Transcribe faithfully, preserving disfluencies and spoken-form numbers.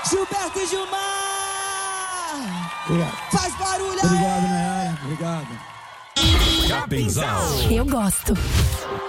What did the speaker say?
Gilberto e Gilmar! Obrigado. Faz barulho aí! Obrigado, Nayara. Obrigado. Capinzal. Eu gosto.